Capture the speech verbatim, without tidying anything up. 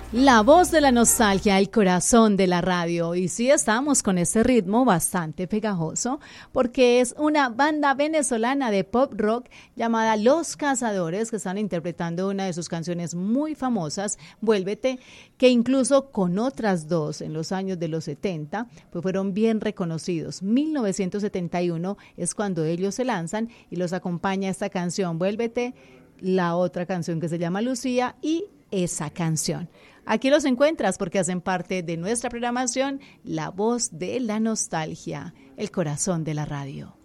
La voz de la nostalgia, el corazón de la radio. Y sí estamos con este ritmo bastante pegajoso porque es una banda venezolana de pop rock llamada Los Cazadores que están interpretando una de sus canciones muy famosas, Vuélvete, que incluso con otras dos en los años de los setenta pues fueron bien reconocidos. mil novecientos setenta y uno es cuando ellos se lanzan y los acompaña esta canción Vuélvete, la otra canción que se llama Lucía y esa canción. Aquí los encuentras porque hacen parte de nuestra programación La Voz de la Nostalgia, el corazón de la radio.